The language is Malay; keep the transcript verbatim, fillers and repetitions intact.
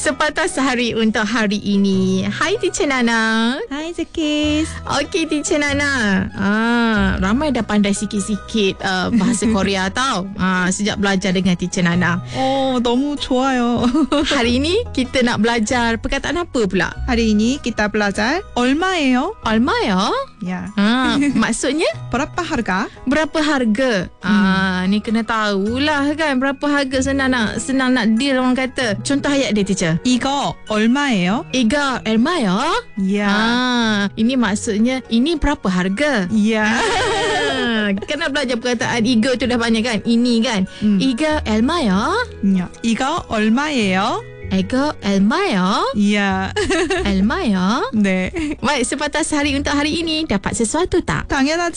Sepatah sehari untuk hari ini. Hai Teacher Nana. Hai Zekis. Okey Teacher Nana. Ah, ramai dah pandai sikit-sikit uh, bahasa Korea tau. Ah, sejak belajar dengan Teacher Nana. Oh, 너무 좋아요. Hari ini kita nak belajar perkataan apa pula? hari ini kita belajar 얼마예요? Alma ya? Ya. Ah, maksudnya berapa harga? berapa harga? Ah, ni kena tahulah kan berapa harga. Senang nak senang nak deal orang kata. Contoh ayat dia Teacher. 이거 얼마예요? Ega Alma ya? Ya. Ah, ini maksudnya ini berapa harga? Ya. Ah, kena belajar perkataan ego tu dah banyak kan? Ini kan? Hmm. Ega Alma ya? Ya. 이거 얼마예요? Ega Alma ya? Ya. Alma ya? 네. Baik, sepatah sehari untuk hari ini dapat sesuatu tak? 당연하죠.